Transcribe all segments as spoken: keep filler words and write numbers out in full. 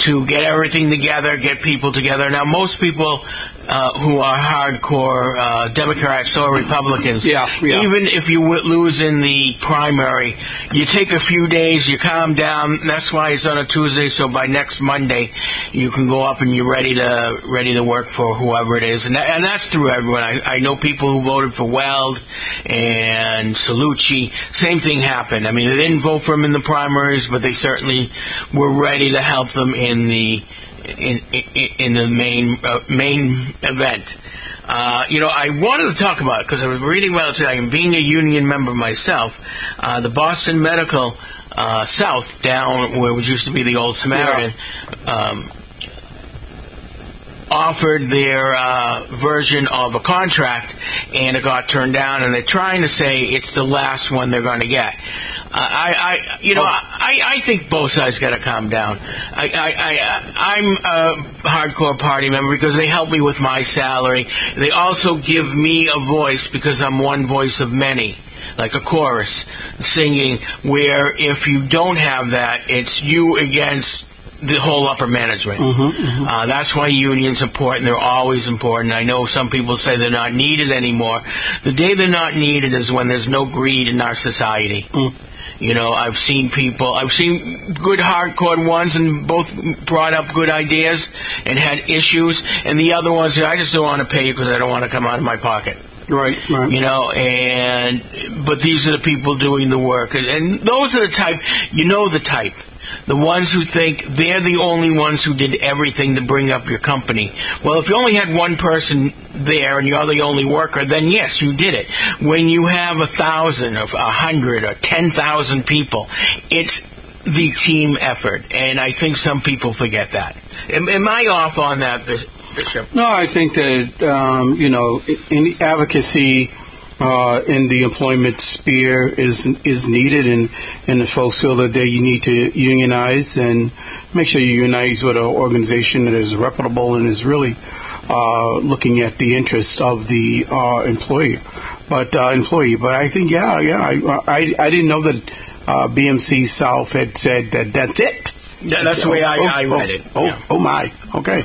to get everything together, get people together. Now, most people uh, who are hardcore uh, Democrats or Republicans, yeah, yeah. even if you w- lose in the primary, you take a few days, you calm down. That's why it's on a Tuesday, so by next Monday, you can go up and you're ready to ready to work for whoever it is. And, that, and that's through everyone. I, I know people who voted for Weld and Cellucci. Same thing happened. I mean, they didn't vote for him in the primaries, but they certainly were ready to help them in the in in, in the main uh, main event. Uh, you know, I wanted to talk about it because I was reading about it today, and being a union member myself, uh, the Boston Medical uh, South, down where it used to be the Old Samaritan, yeah. um, offered their uh, version of a contract, and it got turned down, and they're trying to say it's the last one they're going to get. Uh, I, I, you know, I, I think both sides got to calm down. I, I, I, I'm a hardcore party member because they help me with my salary. They also give me a voice because I'm one voice of many, like a chorus singing, where if you don't have that, it's you against the whole upper management. Mm-hmm, mm-hmm. Uh, that's why unions are important. They're always important. I know some people say they're not needed anymore. The day they're not needed is when there's no greed in our society. Mm. You know, I've seen people, I've seen good hardcore ones and both brought up good ideas and had issues, and the other ones, I just don't want to pay you because I don't want to come out of my pocket. Right, right. You know, and, but these are the people doing the work. And, and those are the type, you know the type. The ones who think they're the only ones who did everything to bring up your company. Well, if you only had one person there and you're the only worker, then yes, you did it. When you have a thousand or a hundred or ten thousand people, it's the team effort. And I think some people forget that. Am, am I off on that, Bishop? No, I think that, um, you know, in advocacy Uh, in the employment sphere is is needed, and, and the folks feel that they you need to unionize and make sure you unionize with an organization that is reputable and is really uh, looking at the interest of the uh, employee. But uh, employee, but I think yeah, yeah, I I, I didn't know that uh, B M C South had said that that's it. Yeah, that's the way I, oh, I read oh, it. Oh, yeah. oh my, okay.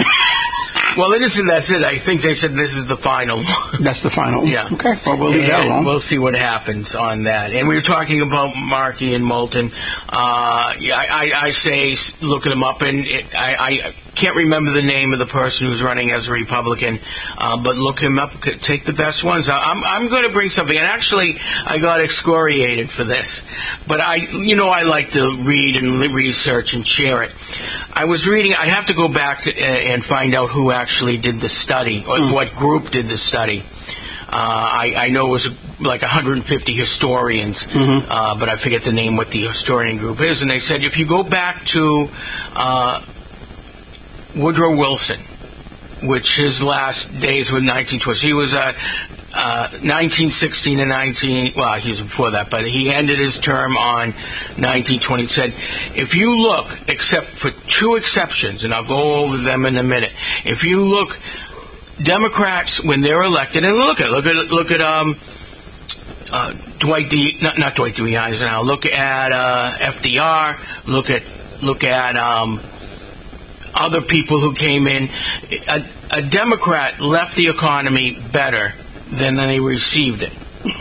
Well, it isn't. That's it. I think they said this is the final. That's the final. Yeah. Okay. Well, we'll leave and that alone. We'll see what happens on that. And we were talking about Markey and Moulton. Uh, yeah, I, I, I say look at them up, and it, I, I can't remember the name of the person who's running as a Republican, uh, but look him up. Take the best ones. I'm I'm going to bring something. And actually, I got excoriated for this, but I, you know, I like to read and research and share it. I was reading. I have to go back to, uh, and find out who actually did the study, or mm. what group did the study. Uh, I, I know it was like one hundred fifty historians, mm-hmm. uh, but I forget the name what the historian group is. And they said if you go back to uh, Woodrow Wilson, which his last days were nineteen twenty, he was uh, uh, nineteen sixteen to nineteen. Well, he was before that, but he ended his term on nineteen twenty. He said, if you look, except for two exceptions, and I'll go over them in a minute. If you look, Democrats when they're elected, and look at look at look at um, uh, Dwight D. Not, not Dwight D. Eisenhower. Look at uh, F D R. Look at look at um, other people who came in. A, a Democrat left the economy better than they received it.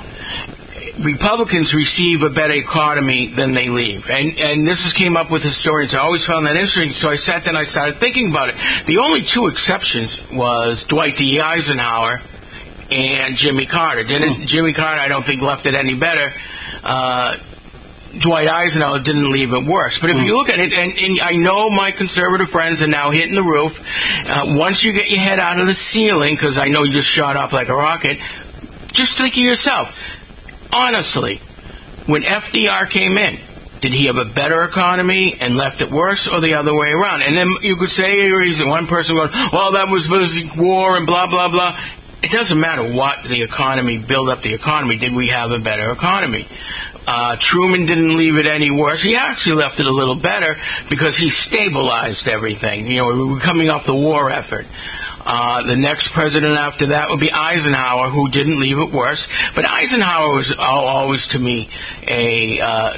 Republicans receive a better economy than they leave. And and this has came up with historians. I always found that interesting. So I sat there and I started thinking about it. The only two exceptions was Dwight D. Eisenhower and Jimmy Carter. Didn't mm. Jimmy Carter, I don't think, left it any better. Uh, Dwight Eisenhower didn't leave it worse. But if mm. you look at it, and, and I know my conservative friends are now hitting the roof. Uh, once you get your head out of the ceiling, because I know you just shot up like a rocket, just think of yourself. Honestly, when F D R came in, did he have a better economy and left it worse, or the other way around? And then you could say, one person going, well, that was war and blah, blah, blah. It doesn't matter what the economy, build up the economy. Did we have a better economy? Uh, Truman didn't leave it any worse. He actually left it a little better because he stabilized everything. You know, we were coming off the war effort. Uh, the next president after that would be Eisenhower, who didn't leave it worse. But Eisenhower was always, to me, a uh,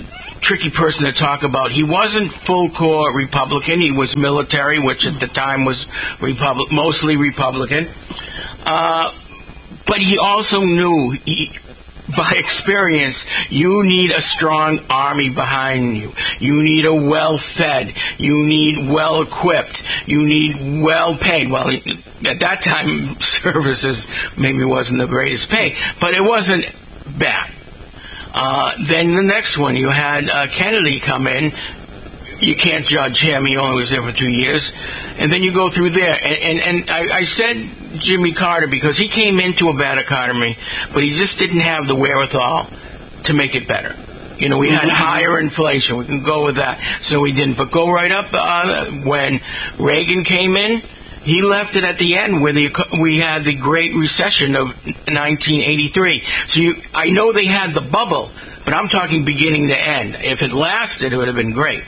tricky person to talk about. He wasn't full-core Republican. He was military, which at the time was Republic, mostly Republican. Uh, but he also knew, he, by experience, you need a strong army behind you. You need a well-fed. You need well-equipped. You need well-paid. Well, at that time, services maybe wasn't the greatest pay, but it wasn't bad. Uh, then the next one, you had uh, Kennedy come in. You can't judge him. He only was there for two years. And then you go through there. And, and, and I, I said Jimmy Carter because he came into a bad economy, but he just didn't have the wherewithal to make it better. You know, we had higher inflation. We can go with that. So we didn't. But go right up uh, when Reagan came in. He left it at the end where the, we had the Great Recession of nineteen eighty-three. So you, I know they had the bubble, but I'm talking beginning to end. If it lasted, it would have been great.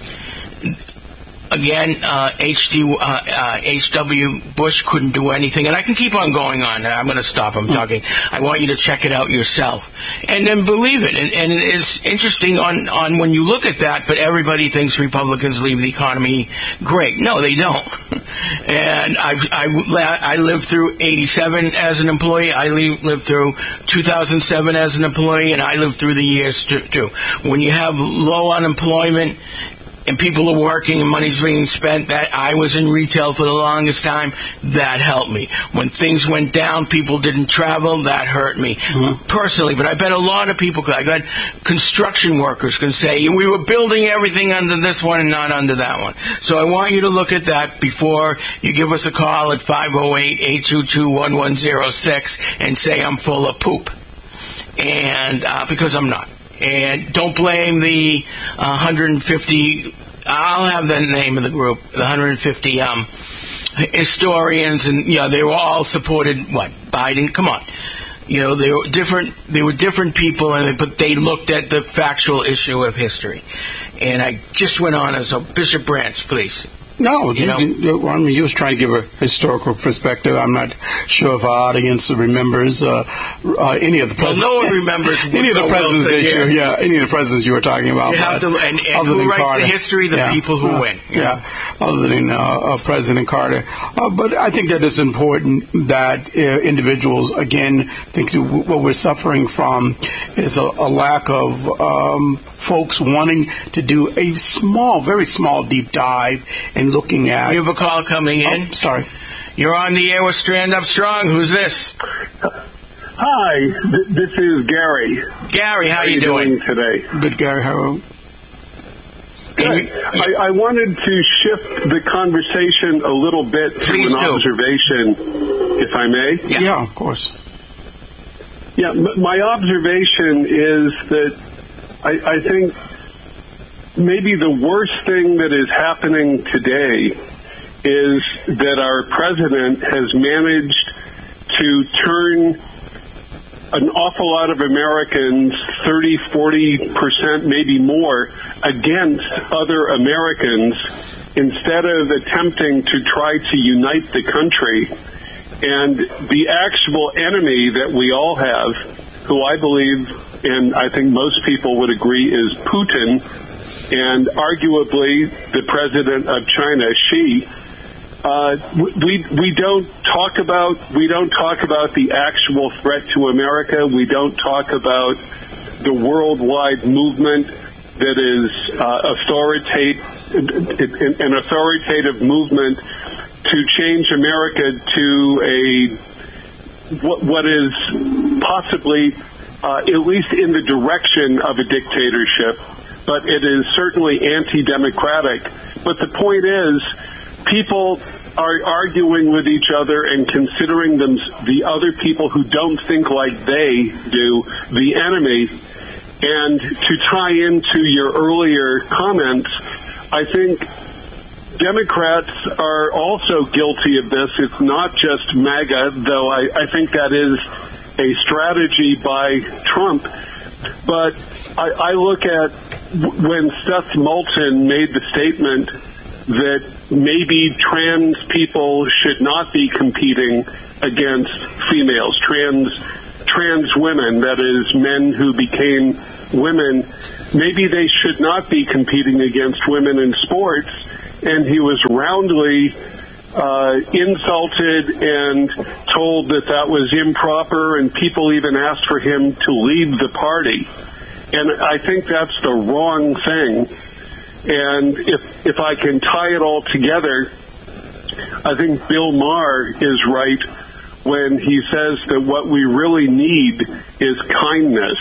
Again, uh, H D, uh, uh, H W Bush couldn't do anything. And I can keep on going on. I'm going to stop. I'm talking. I want you to check it out yourself. And then believe it. And, and it's interesting on, on when you look at that, but everybody thinks Republicans leave the economy great. No, they don't. And I, I, I lived through eighty-seven as an employee. I lived through two thousand seven as an employee. And I lived through the years too. When you have low unemployment, and people are working and money's being spent, that I was in retail for the longest time, that helped me. When things went down, people didn't travel, that hurt me mm-hmm. personally. But I bet a lot of people, I got construction workers can say, we were building everything under this one and not under that one. So I want you to look at that before you give us a call at five oh eight, eight two two, one one oh six and say I'm full of poop. And uh, because I'm not. And don't blame the uh, one hundred fifty, I'll have the name of the group, the one hundred fifty um, historians, and, you know, they were all supported, what, Biden? Come on. You know, they were different, they were different people, and but they looked at the factual issue of history. And I just went on as a Bishop Branch, please. No, you you, know? you, I mean, you was trying to give a historical perspective. I'm not sure if our audience remembers uh, uh, any of the presidents. Well, no one remembers any of the presidents that you, yeah, any of the presidents you were talking about. You have to, and, and who writes Carter. The history? The yeah. people who uh, win. Yeah, yeah. Other than uh, uh, President Carter. Uh, but I think that it's important that uh, individuals, again, think what we're suffering from is a, a lack of um, folks wanting to do a small, very small deep dive and looking at... You have a call coming in. Oh, sorry. You're on the air with Stand Up Strong. Who's this? Hi, th- this is Gary. Gary, how, how are you doing? doing today? Good, Gary. How are you? Good. I, I wanted to shift the conversation a little bit to Please an do. observation, if I may. Yeah, yeah of course. Yeah, m- my observation is that I, I think maybe the worst thing that is happening today is that our president has managed to turn an awful lot of Americans, thirty, forty percent, maybe more, against other Americans instead of attempting to try to unite the country. And the actual enemy that we all have, who I believe, and I think most people would agree, is Putin, and arguably the president of China, Xi. Uh, we we don't talk about we don't talk about the actual threat to America. We don't talk about the worldwide movement that is uh, authoritative, an authoritative movement to change America to a what, what is possibly uh, at least in the direction of a dictatorship, but it is certainly anti-democratic. But the point is, people are arguing with each other and considering them, the other people who don't think like they do, the enemy. And to tie into your earlier comments, I think Democrats are also guilty of this. It's not just MAGA, though I, I think that is a strategy by Trump. But I, I look at when Seth Moulton made the statement that maybe trans people should not be competing against females, trans trans women, that is, men who became women. maybe they should not be competing against women in sports, and he was roundly uh, insulted and told that that was improper, and people even asked for him to leave the party. And I think that's the wrong thing. And if if I can tie it all together, I think Bill Maher is right when he says that what we really need is kindness.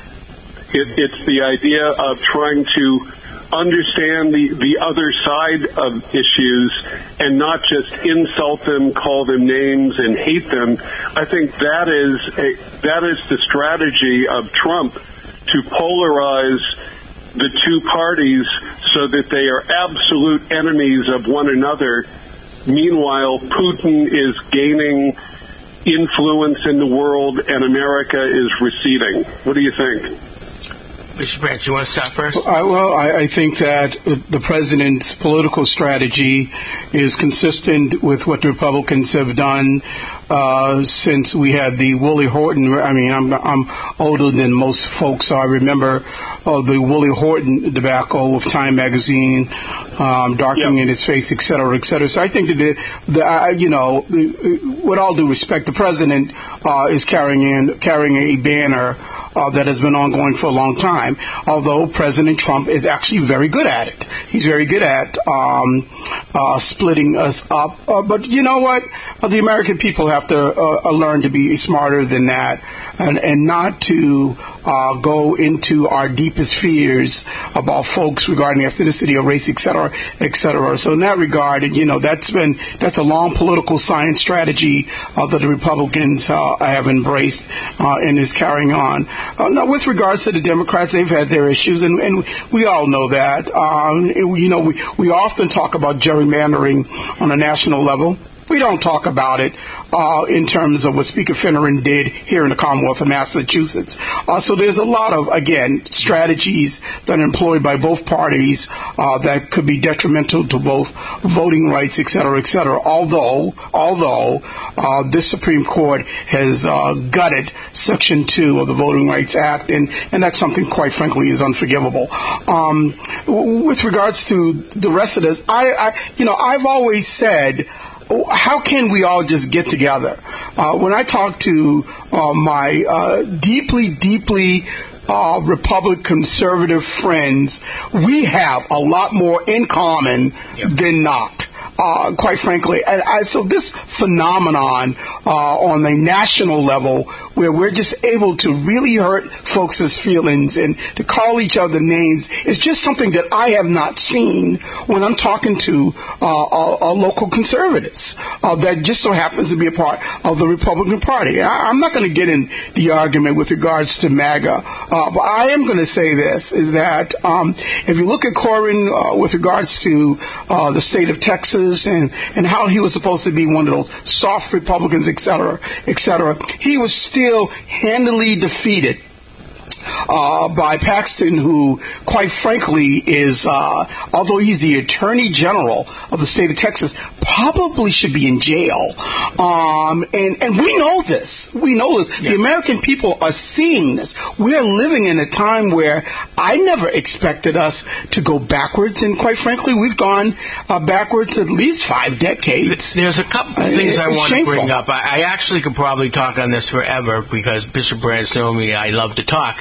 It, it's the idea of trying to understand the, the other side of issues and not just insult them, call them names, and hate them. I think that is a, that is the strategy of Trump, to polarize the two parties so that they are absolute enemies of one another. Meanwhile, Putin is gaining influence in the world and America is receding. What do you think? Mister Branch, you want to start first? I, well, I, I think that the president's political strategy is consistent with what the Republicans have done uh, since we had the Willie Horton. I mean, I'm, I'm older than most folks, so I remember uh, the Willie Horton debacle of Time Magazine, um, darkening yep. in his face, et cetera, et cetera. So I think that, the, the, uh, you know, the, with all due respect, the president uh, is carrying in, carrying a banner Uh, that has been ongoing for a long time, although President Trump is actually very good at it. He's very good at um, uh, splitting us up. Uh, but you know what? Uh, the American people have to uh, learn to be smarter than that, and, and not to uh, go into our deepest fears about folks regarding ethnicity or race, et cetera, et cetera. So in that regard, you know, that's been that's a long political science strategy uh, that the Republicans uh, have embraced uh, and is carrying on. Uh, now, with regards to the Democrats, they've had their issues, and, and we all know that. Um, you know, we, we often talk about gerrymandering on a national level. We don't talk about it uh, in terms of what Speaker Finneran did here in the Commonwealth of Massachusetts. Uh, so there's a lot of, again, strategies that are employed by both parties uh, that could be detrimental to both voting rights, et cetera, et cetera. Although, although uh, this Supreme Court has uh, gutted Section two of the Voting Rights Act, and, and that's something, quite frankly, is unforgivable. Um, with regards to the rest of this, I, I you know, I've always said, how can we all just get together? Uh, when I talk to uh, my uh, deeply, deeply uh, Republican conservative friends, we have a lot more in common yep. than not. Uh, quite frankly. And I, so this phenomenon uh, on a national level where we're just able to really hurt folks' feelings and to call each other names is just something that I have not seen when I'm talking to uh, our, our local conservatives uh, that just so happens to be a part of the Republican Party. I, I'm not going to get in the argument with regards to MAGA, uh, but I am going to say this, is that um, if you look at Corwin uh, with regards to uh, the state of Texas, And, and how he was supposed to be one of those soft Republicans, et cetera, et cetera, he was still handily defeated uh, by Paxton, who, quite frankly, is, uh, although he's the Attorney General of the state of Texas, probably should be in jail. Um, and, and we know this. We know this. Yeah. The American people are seeing this. We are living in a time where I never expected us to go backwards. And quite frankly, we've gone uh, backwards at least five decades. There's a couple of things uh, I want shameful. to bring up. I, I actually could probably talk on this forever because Bishop Branch knows me. I love to talk.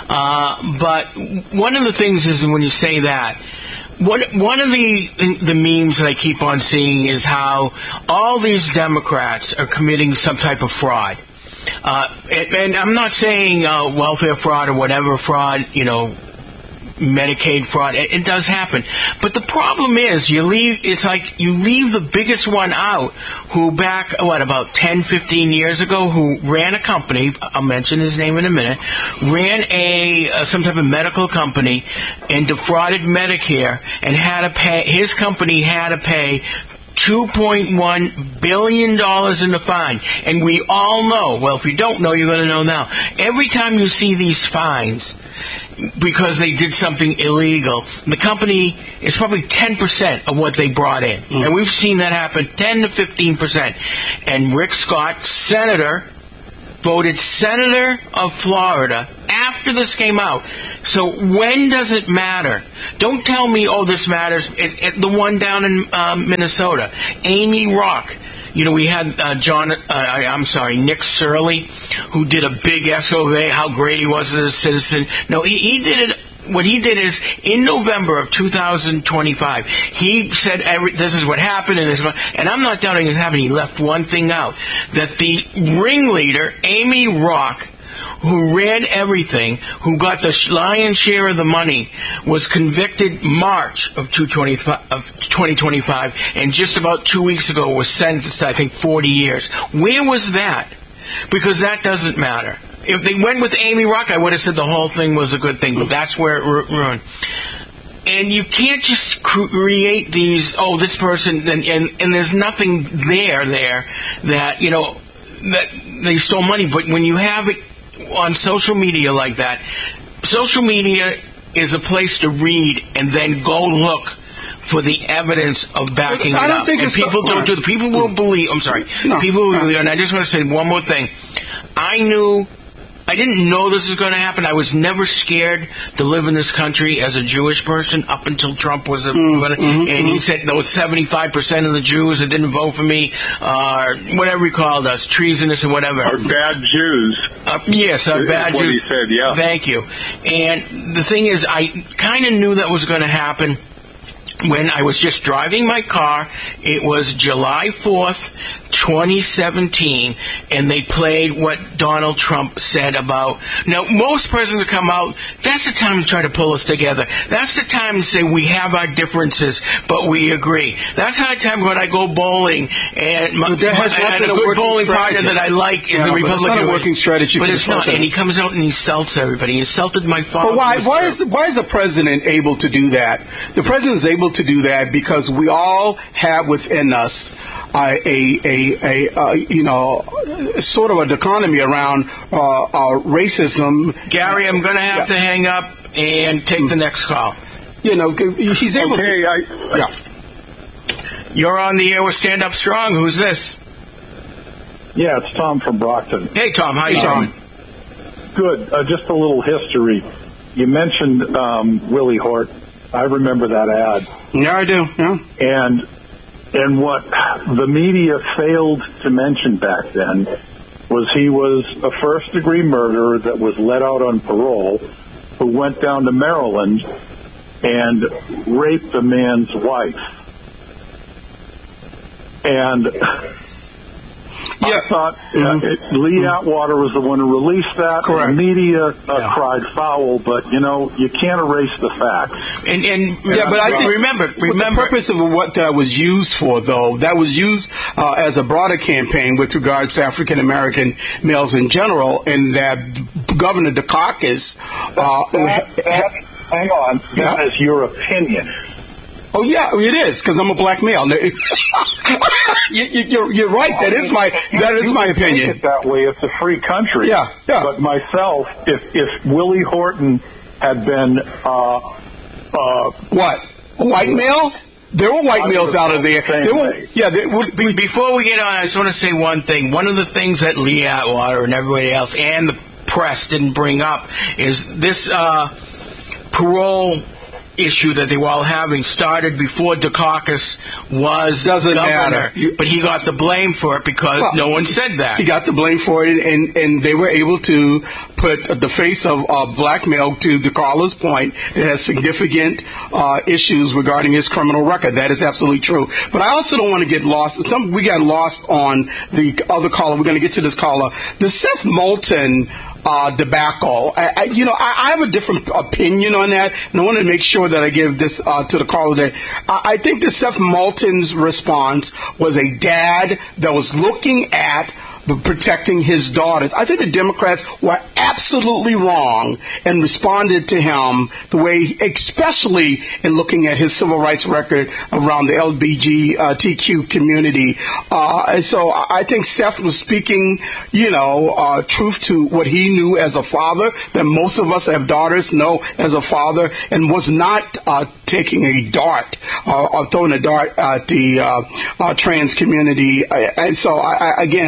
Uh, but one of the things is when you say that, One, one of the the memes that I keep on seeing is how all these Democrats are committing some type of fraud. Uh, and, and I'm not saying uh, welfare fraud or whatever fraud, you know, Medicaid fraud. It, it does happen. But the problem is you leave, it's like you leave the biggest one out who back, what, about ten, fifteen years ago, who ran a company, I'll mention his name in a minute, ran a, uh, some type of medical company and defrauded Medicare and had to pay, his company had to pay two point one billion dollars in the fine. And we all know, well, if you don't know, you're going to know now. Every time you see these fines, because they did something illegal, the company is probably ten percent of what they brought in. Mm. And we've seen that happen, ten to fifteen percent. And Rick Scott, senator, voted senator of Florida after after this came out. So when does it matter? Don't tell me, oh, this matters. It, it, the one down in um, Minnesota, Amy Rock. You know, we had uh, John, uh, I, I'm sorry, Nick Surley, who did a big S O A, how great he was as a citizen. No, he, he did it. What he did is, in November of two thousand twenty-five, he said, every, this is what happened, and this is what, and I'm not doubting it happened. He left one thing out, that the ringleader, Amy Rock, who ran everything, who got the lion's share of the money, was convicted March of twenty twenty-five, and just about two weeks ago was sentenced to, I think, forty years. Where was that? Because that doesn't matter. If they went with Amy Rock, I would have said the whole thing was a good thing, but that's where it ru- ruined. And you can't just create these, oh, this person, and, and, and there's nothing there, there, that, you know, that they stole money. But when you have it on social media like that, social media is a place to read and then go look for the evidence of backing I it don't up. think And it's people so, don't do it. People will believe, I'm sorry, No. people will believe, and I just want to say one more thing. I knew, I didn't know this was going to happen. I was never scared to live in this country as a Jewish person up until Trump was, a, Mm-hmm, and mm-hmm. he said there was seventy-five percent of the Jews that didn't vote for me, uh, whatever he called us, treasonous or whatever. Are bad Jews. Uh, yes, our Is bad what he Jews. said, yeah. Thank you. And the thing is, I kind of knew that was going to happen when I was just driving my car. It was July fourth, twenty seventeen, and they played what Donald Trump said about... Now, most presidents come out, that's the time to try to pull us together. That's the time to say we have our differences, but we agree. That's the time when I go bowling, and, my, But that has my, not and been a a good working bowling strategy. partner that I like is Yeah, the but it's Republican. not a working strategy But for it's the not, president. and he comes out and he insults everybody. He insulted my father. But why? who was Why there. is the why is the president able to do that? The president is able to do that because we all have within us uh, a a, a uh, you know sort of a dichotomy around uh, uh, racism. Gary, I'm going to have Yeah. to hang up and take the next call. You know, he's able Okay, to. I, Yeah. You're on the air with Stand Up Strong. Who's this? Yeah, it's Tom from Brockton. Hey, Tom. How you Tom. doing? Good. Uh, just a little history. You mentioned um, Willie Hort. I remember that ad. Yeah, I do. Yeah. And and what the media failed to mention back then was he was a first-degree murderer that was let out on parole, who went down to Maryland and raped a man's wife. And Yeah. I thought uh, Mhm. it, Lee Atwater was the one who released that. Correct. And the media uh, Yeah. cried foul, but, you know, you can't erase the facts. And, and Yeah, but I think remember, what remember. the purpose of what that was used for, though, that was used uh, as a broader campaign with regards to African American males in general, and that Governor Dukakis. Uh, That, that, hang on, that Yeah. is your opinion. oh yeah, it is because I'm a black male. you, you, you're, you're right. That is my that is You my can take opinion. it that way. It's a free country. Yeah, yeah. But myself, if if Willie Horton had been uh, uh, What? A white male? There were white I males would out of there. feel the same There were, way. yeah. There were, Be- Before we get on, I just want to say one thing. One of the things that Lee Atwater and everybody else and the press didn't bring up is this uh, parole issue that they were all having started before Dukakis was Doesn't governor, matter. You- but he got the blame for it because Well, no one said that. He got the blame for it, and, and they were able to put the face of uh, black male, to DeCarlo's point, that has significant uh, issues regarding his criminal record. That is absolutely true. But I also don't want to get lost. Some we got lost on the other caller. We're going to get to this caller. The Seth Moulton Uh, debacle. I, I, you know, I, I have a different opinion on that, and I want to make sure that I give this uh, to the caller. That I, I think that Seth Moulton's response was a dad that was looking at protecting his daughters. I think the Democrats were absolutely wrong and responded to him the way, especially in looking at his civil rights record around the L G B T Q community. Uh, and so I think Seth was speaking, you know, uh, truth to what he knew as a father, that most of us have daughters know as a father, and was not uh, taking a dart uh, or throwing a dart at the uh, uh, trans community. And so, I, I, again, I think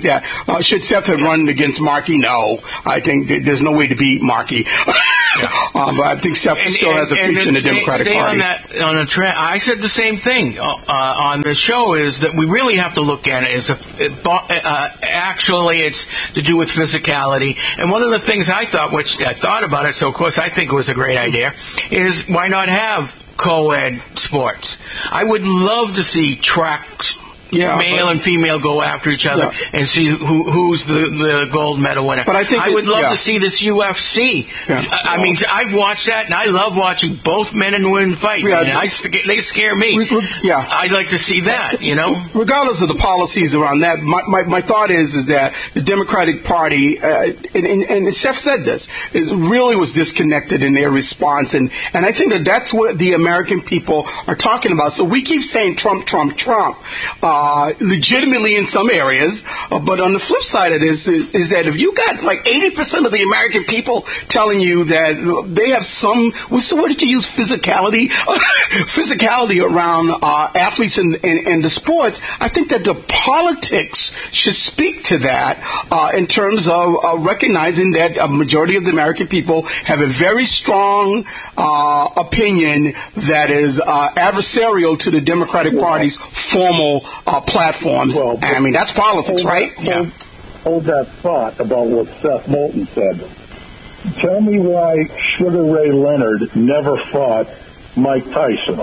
that. Uh, should Seth have run against Markey? No. I think th- there's no way to beat Markey. Yeah. um, but I think Seth and, still and, has a future in the stay, Democratic stay Party. On that, on a tra- I said the same thing uh, on this show, is that we really have to look at it as a, uh, actually it's to do with physicality. And one of the things I thought, which I thought about it, so of course I think it was a great idea, is why not have co-ed sports? I would love to see track Yeah, male but, and female go after each other yeah. and see who, who's the, the gold medal winner. But I think I would it, love yeah. to see this U F C. Yeah. I, I mean, I've watched that, and I love watching both men and women fight. Yeah, I mean, I, they scare me. Re, re, yeah, I'd like to see that. You know, regardless of the policies around that, my, my, my thought is is that the Democratic Party, uh, and, and, and Seth said this, is really was disconnected in their response, and and I think that that's what the American people are talking about. So we keep saying Trump, Trump, Trump. Uh, Uh, legitimately in some areas, uh, but on the flip side of this is, is that if you got like eighty percent of the American people telling you that they have some, what's the word that you use, physicality, physicality around uh, athletes and in, in, in the sports, I think that the politics should speak to that uh, in terms of uh, recognizing that a majority of the American people have a very strong uh, opinion that is uh, adversarial to the Democratic Party's formal uh, platforms. Well, I mean, that's politics, hold, right? Hold, yeah. hold that thought about what Seth Moulton said. Tell me why Sugar Ray Leonard never fought Mike Tyson.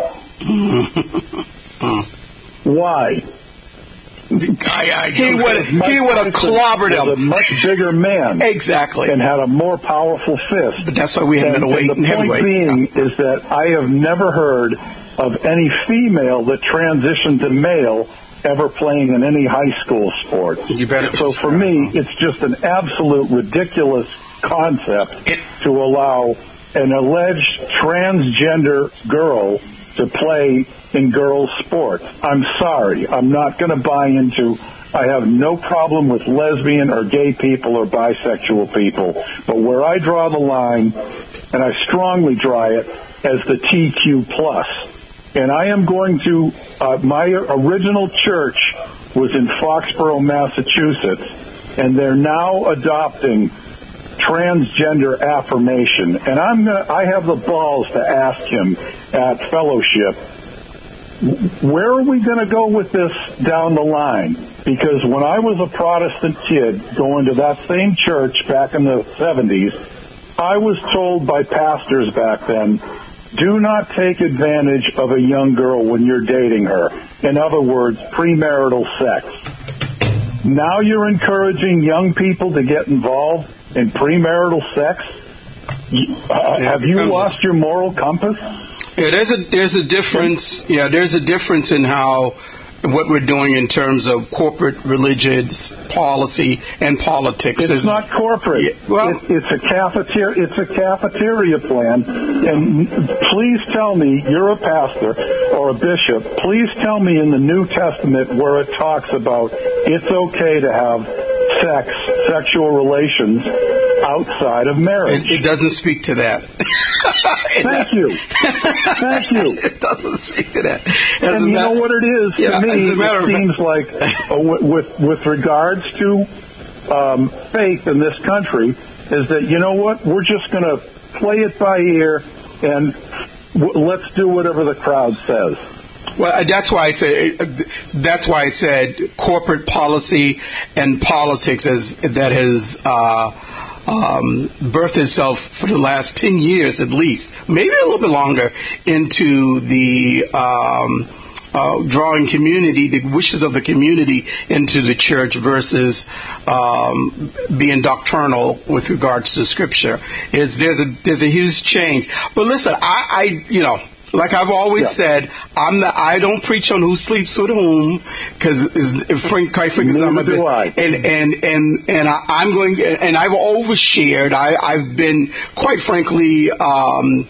Why? I, I, he would he would have clobbered him. Was a much bigger man, exactly, and had a more powerful fist. But that's why we had middleweight and, and the heavyweight. point being yeah. is that I have never heard of any female that transitioned to male ever playing in any high school sport. You better. So for me, it's just an absolute ridiculous concept it, to allow an alleged transgender girl to play in girls' sports. I'm sorry. I'm not going to buy into. I have no problem with lesbian or gay people or bisexual people. But where I draw the line, and I strongly draw it, as the T Q plus. And I am going to, uh, my original church was in Foxborough, Massachusetts, and they're now adopting transgender affirmation. And I'm gonna, I have the balls to ask him at fellowship, where are we going to go with this down the line? Because when I was a Protestant kid going to that same church back in the seventies, I was told by pastors back then, do not take advantage of a young girl when you're dating her. In other words, premarital sex. Now you're encouraging young people to get involved in premarital sex? Uh, have you lost your moral compass? Yeah, there's a there's a difference. Yeah, there's a difference in how what we're doing in terms of corporate religious policy and politics. It's There's, not corporate. Yeah, well, it, it's a cafeteria. It's a cafeteria plan. And please tell me, you're a pastor or a bishop. Please tell me in the New Testament where it talks about it's okay to have sex, sexual relations outside of marriage. It, it doesn't speak to that. Thank you. Thank you. It doesn't speak to that. As and you matter, know what it is to yeah, me? It seems like uh, with with regards to um, faith in this country, is that you know what? We're just going to play it by ear and w- let's do whatever the crowd says. Well, that's why I said that's why I said corporate policy and politics as that has uh, um, birthed itself for the last ten years at least, maybe a little bit longer, into the um, uh, drawing community, the wishes of the community into the church versus um, being doctrinal with regards to Scripture. It's, there's a there's a huge change. But listen, I, I you know. Like I've always yeah. said, I'm not, I don't preach on who sleeps with whom, because Frank Kuifer, I'm a bit, and and and and I, I'm going, and I've overshared. I, I've been, quite frankly, um,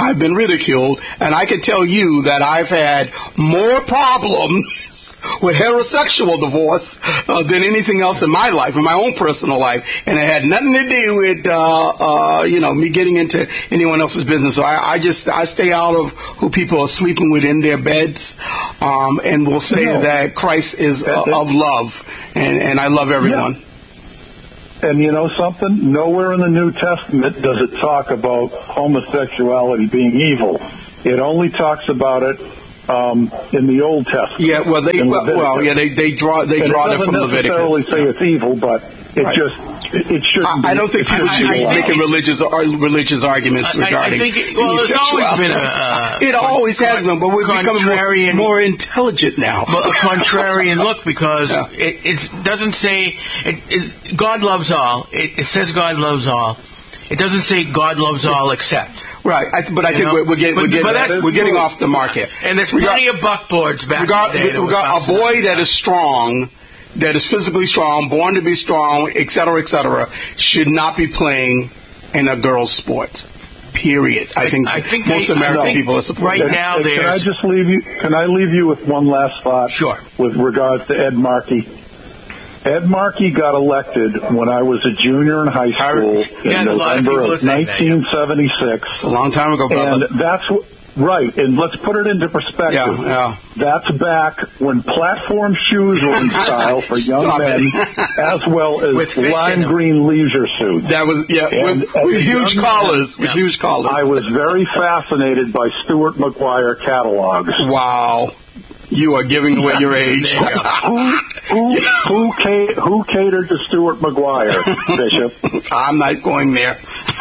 I've been ridiculed, and I can tell you that I've had more problems with heterosexual divorce uh, than anything else in my life, in my own personal life, and it had nothing to do with uh, uh, you know me getting into anyone else's business. So I, I just I stay out of who people are sleeping with in their beds, um, and will say no. that Christ is uh, of love, and, and I love everyone. Yeah. And you know something? Nowhere in the New Testament does it talk about homosexuality being evil. It only talks about it um, in the Old Testament. Yeah, well, they well, well, yeah, they they draw they and draw it it from Leviticus. It doesn't necessarily say it's evil, but it right. just it, it shouldn't. I, I be, don't think people should be making religious or religious arguments regarding. I, I think it, well, there's always been a. Uh, it always con- has been, but we're becoming more, more intelligent now. Well, a contrarian look because yeah. it it doesn't say it, it, God loves all. It, it says God loves all. It doesn't say God loves all except. Right, I th- but I you think we're, we're getting, but, we're getting, but that's, we're getting off the market. And there's plenty got, of buckboards back we got, in the day. We got a boy that is strong, that is physically strong, born to be strong, et cetera, et cetera, should not be playing in a girl's sports. Period. I think, I think most I, American I people are supporting right now. Can, can I just leave you? Can I leave you with one last thought? Sure. With regards to Ed Markey. Ed Markey got elected when I was a junior in high school yeah, in November of, of nineteen seventy-six. It's a long time ago, brother. And that's what, right. And let's put it into perspective. Yeah, yeah. That's back when platform shoes were in style for young men, as well as lime green leisure suits. That was yeah, and with, with huge collars. Man, with yeah. huge collars. I was very fascinated by Stuart McGuire catalogs. Wow. You are giving away your age. who, who, who, ca- who catered to Stuart McGuire, Bishop? I'm not going there.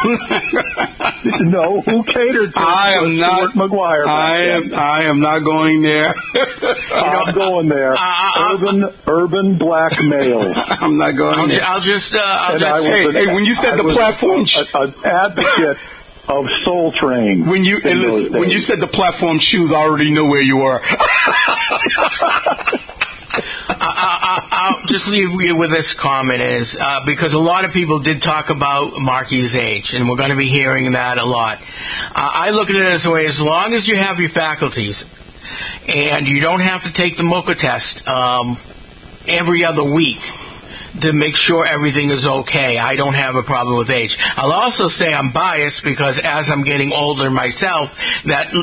No, who catered to I am Stuart not, McGuire? I am. I am not going there. I'm going there. Uh, urban, uh, urban black males. I'm not going I'll there. Ju- I'll just. Uh, I'll and just. Hey, an, hey, when you said I the platform, sh- an advocate of Soul Train. When you and listen, when you said the platform shoes, I already know where you were. I, I, I'll just leave you with this comment is uh, because a lot of people did talk about Markey's age, and we're going to be hearing that a lot. Uh, I look at it as a way, as long as you have your faculties and you don't have to take the MOCA test um, every other week to make sure everything is okay. I don't have a problem with age. I'll also say I'm biased because as I'm getting older myself, that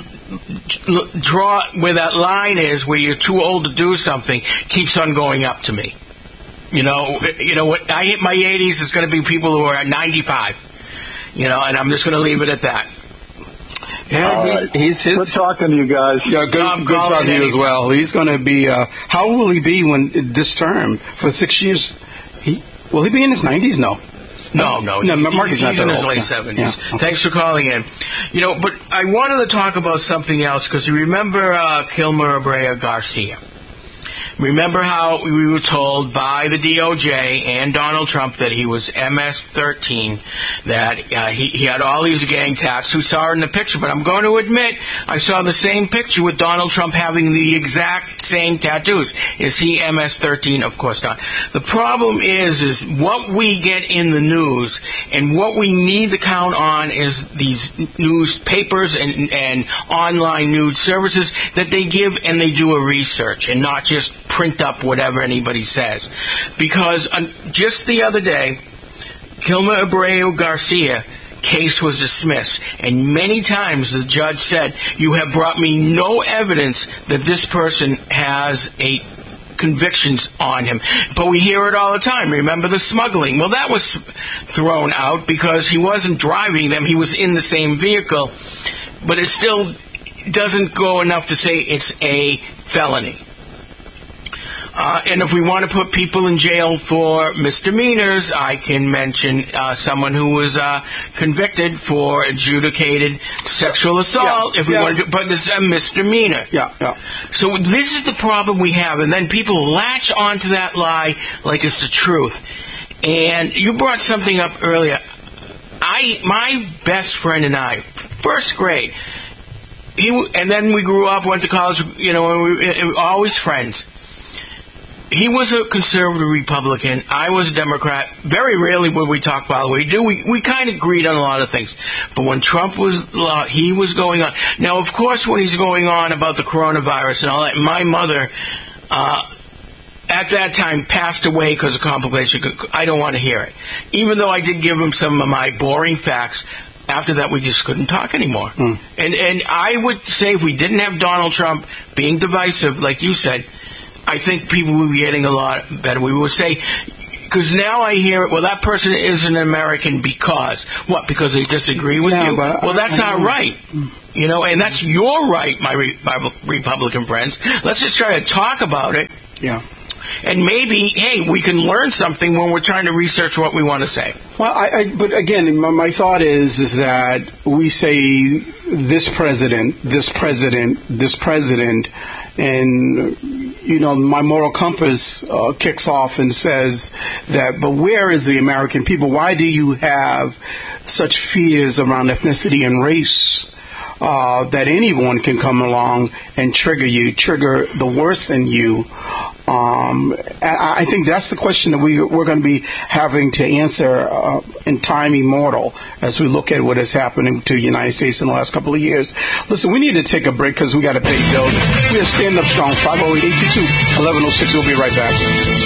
draw where that line is where you're too old to do something keeps on going up to me. You know, you know when I hit my eighties, it's going to be people who are at ninety-five. You know, and I'm just going to leave it at that. Yeah, All he, right. he's his. Good talking to you guys. Yeah, good, no, good talking to you as well. He's going to be. Uh, how old will he be when this term for six years? He will he be in his nineties? No. No, no, no. He, Markey's he's not in that his old. late Yeah. seventies. Yeah. Okay. Thanks for calling in. You know, but I wanted to talk about something else because you remember uh, Kilmer Abreu Garcia. Remember how we were told by the D O J and Donald Trump that he was M S thirteen, that uh, he, he had all these gang tats. We saw it in the picture, but I'm going to admit I saw the same picture with Donald Trump having the exact same tattoos. Is he M S thirteen? Of course not. The problem is, is what we get in the news and what we need to count on is these newspapers and, and online news services that they give and they do a research and not just print up whatever anybody says. Because um, just the other day, Kilmer Abreu Garcia case was dismissed, and many times the judge said, you have brought me no evidence that this person has a convictions on him. But we hear it all the time. Remember the smuggling? Well, that was thrown out because he wasn't driving them. He was in the same vehicle. But it still doesn't go enough to say it's a felony. Uh, and if we want to put people in jail for misdemeanors, I can mention uh, someone who was uh, convicted for adjudicated sexual assault. Yeah, if we yeah. want to, do, but it's a misdemeanor. Yeah, yeah. So this is the problem we have, and then people latch onto that lie like it's the truth. And you brought something up earlier. I, my best friend and I, first grade, he, and then we grew up, went to college. You know, and we, we were always friends. he was a conservative Republican. I was a Democrat. Very rarely would we talk about what we do. We, we kind of agreed on a lot of things. But when Trump was, uh, he was going on. Now, of course, when he's going on about the coronavirus and all that, my mother, uh, at that time, passed away because of complications. I don't want to hear it. Even though I did give him some of my boring facts, after that, we just couldn't talk anymore. Mm. And, and I would say if we didn't have Donald Trump being divisive, like you said, I think people would be getting a lot better. We would say, because now I hear it, well, that person is an American because, what, because they disagree with no, you? Well, that's not right. You know, and that's your right, my, re- my Republican friends. Let's just try to talk about it. Yeah. And maybe, hey, we can learn something when we're trying to research what we want to say. Well, I, I, but again, my, my thought is is that we say this president, this president, this president, and you know, my moral compass uh, kicks off and says that, but where is the American people? Why do you have such fears around ethnicity and race uh, that anyone can come along and trigger you, trigger the worst in you? Um, I think that's the question that we, we're going to be having to answer uh, in time immortal as we look at what is happening to the United States in the last couple of years. Listen, we need to take a break because we got to pay bills. We are Stand Up Strong, five oh eight, eight two two, eleven oh six. We'll be right back.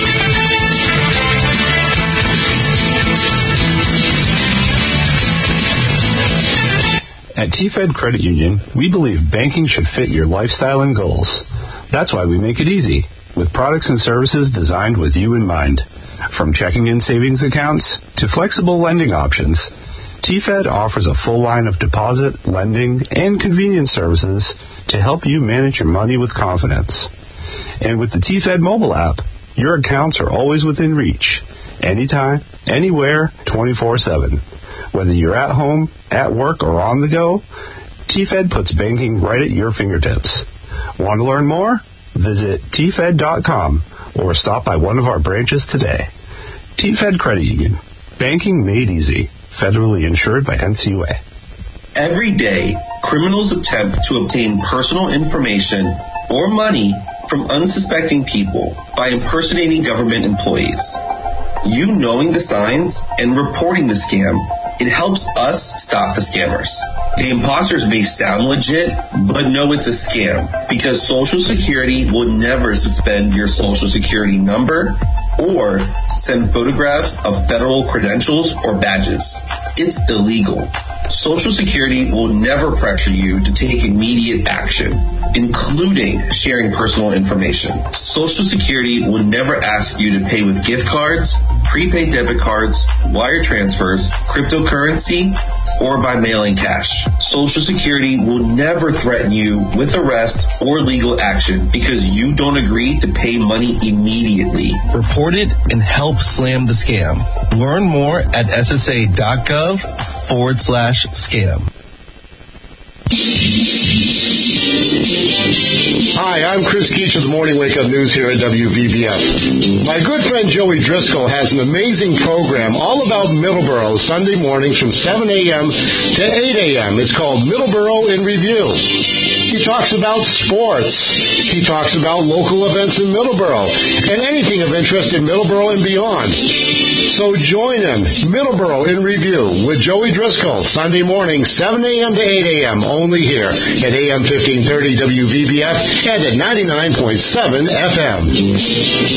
At T-Fed Credit Union, we believe banking should fit your lifestyle and goals. That's why we make it easy, with products and services designed with you in mind. From checking and savings accounts to flexible lending options, T-Fed offers a full line of deposit, lending, and convenience services to help you manage your money with confidence. And with the T-Fed mobile app, your accounts are always within reach, anytime, anywhere, twenty-four seven. Whether you're at home, at work, or on the go, T-Fed puts banking right at your fingertips. Want to learn more? Visit T Fed dot com or stop by one of our branches today. T-Fed Credit Union. Banking made easy. Federally insured by N C U A. Every day, criminals attempt to obtain personal information or money from unsuspecting people by impersonating government employees. You knowing the signs and reporting the scam, it helps us stop the scammers. The imposters may sound legit, but know it's a scam because Social Security will never suspend your Social Security number or send photographs of federal credentials or badges. It's illegal. Social Security will never pressure you to take immediate action, including sharing personal information. Social Security will never ask you to pay with gift cards, prepaid debit cards, wire transfers, cryptocurrency, or by mailing cash. Social Security will never threaten you with arrest or legal action because you don't agree to pay money immediately. Report it and help slam the scam. Learn more at S S A dot gov forward slash scam. Hi, I'm Chris Keach of the Morning Wake Up News here at W V B F. My good friend Joey Driscoll has an amazing program all about Middleborough Sunday mornings from seven a.m. to eight a.m. It's called Middleborough in Review. He talks about sports. He talks about local events in Middleborough and anything of interest in Middleborough and beyond. So join him, Middleborough in Review with Joey Driscoll, Sunday morning, seven a.m. to eight a.m. only here at A M fifteen thirty W V B F and at ninety-nine point seven F M.